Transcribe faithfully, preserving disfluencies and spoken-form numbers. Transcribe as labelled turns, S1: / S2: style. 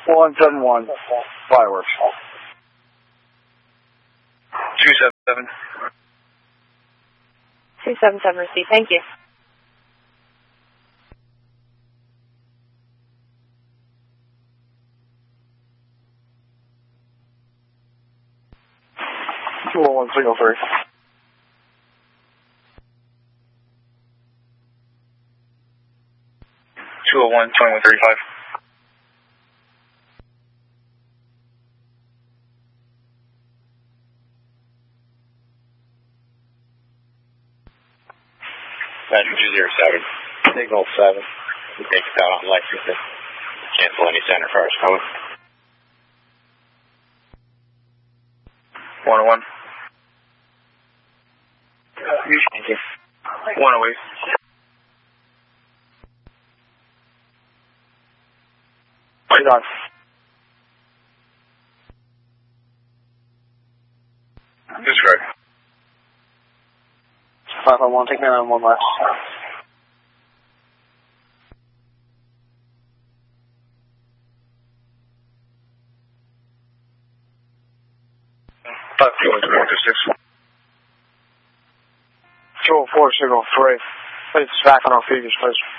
S1: one seven one, fireworks.
S2: two seven seven.
S3: two seven seven received. Thank you.
S1: two oh one, signal three.
S2: two oh one, twenty-one thirty-five.
S4: Badger two zero seven. Signal seven. We take it out on Lexington. Cancel any center cars coming.
S2: one oh one.
S4: Thank you.
S2: one oh eight.
S1: Right on.
S2: Disregard.
S1: five one one, take me on one left.
S2: five two one, three six.
S1: two oh four, signal three. Please back on our figures, please.